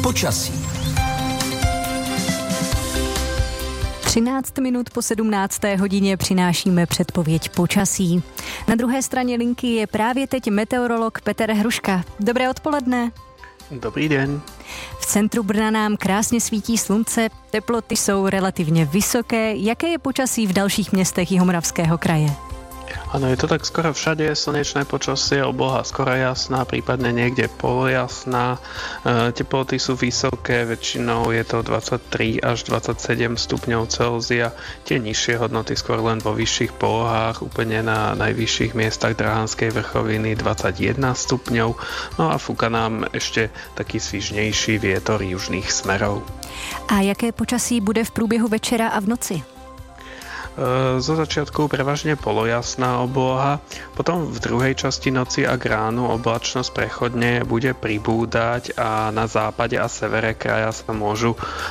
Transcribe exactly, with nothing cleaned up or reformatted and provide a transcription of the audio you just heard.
počasí. třináct minut po sedmnácté hodině přinášíme předpověď počasí. Na druhé straně linky je právě teď meteorolog Petr Hruška. Dobré odpoledne. Dobrý den. V centru Brna nám krásně svítí slunce, teploty jsou relativně vysoké. Jaké je počasí v dalších městech Jihomoravského kraje? Áno, je to tak skoro všade, slnečné počasie, obloha skoro jasná, prípadne niekde polojasná. E, teploty sú vysoké, väčšinou je to dvadsaťtri až dvadsaťsedem stupňov Celzia. Tie nižšie hodnoty skôr len vo vyšších polohách, úplne na najvyšších miestach Drahanskej vrchoviny dvadsaťjeden stupňov. No a fúka nám ešte taký svižnejší vietor južných smerov. A jaké počasí bude v průběhu večera a v noci? Zo začiatku prevažne polojasná obloha, potom v druhej časti noci a k ránu oblačnosť prechodne bude pribúdať a na západe a severe kraja sa môžu